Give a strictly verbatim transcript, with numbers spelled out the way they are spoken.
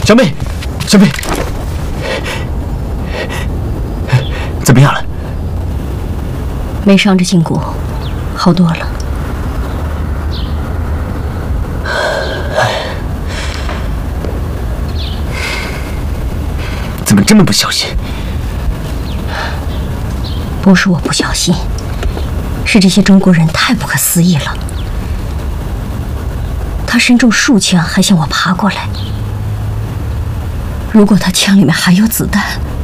小妹，小妹，怎么样了？ 没伤着筋骨，好多了。 怎么这么不小心？ 不是我不小心，是这些中国人太不可思议了。他身中数枪，还向我爬过来。如果他枪里面还有子弹，